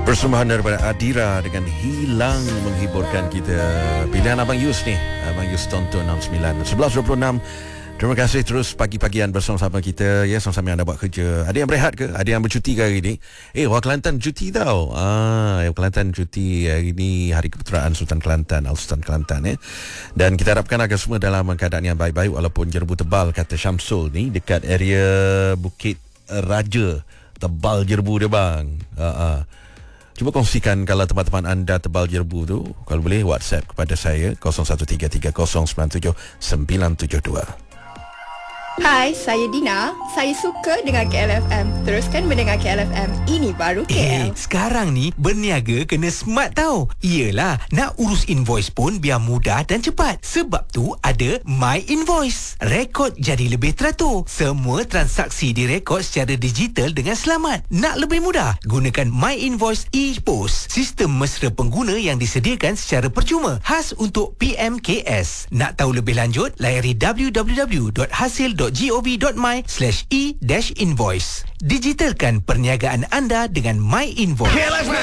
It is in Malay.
Persembahan daripada Adira dengan Hilang menghiburkan kita. Pilihan Abang Yus ni, Abang Yus tonton 69 11.26. Terima kasih terus pagi-pagian bersama-sama kita ya, sama-sama yang anda buat kerja. Ada yang berehat ke? Ada yang bercuti ke hari ni? Orang Kelantan cuti tau. Kelantan cuti hari ni, Hari Keputeraan Sultan Kelantan, Al-Sultan Kelantan ya. Dan kita harapkan agar semua dalam keadaan yang baik-baik walaupun jerebu tebal kata Syamsul ni dekat area Bukit Raja. Tebal jerebu dia bang. Cuba kongsikan kalau teman-teman anda tebal jerebu tu. Kalau boleh WhatsApp kepada saya 0133097972. Hai, saya Dina. Saya suka dengar KLFM. Teruskan mendengar KLFM. Ini baru KL. Sekarang ni berniaga kena smart tau. Iyalah, nak urus invoice pun biar mudah dan cepat. Sebab tu ada My Invoice. Rekod jadi lebih teratur. Semua transaksi direkod secara digital dengan selamat. Nak lebih mudah? Gunakan My Invoice ePOS. Sistem mesra pengguna yang disediakan secara percuma. Khas untuk PMKS. Nak tahu lebih lanjut? Layari www.hasil.gov.my/e-invoice. Digitalkan perniagaan anda dengan My Invoice.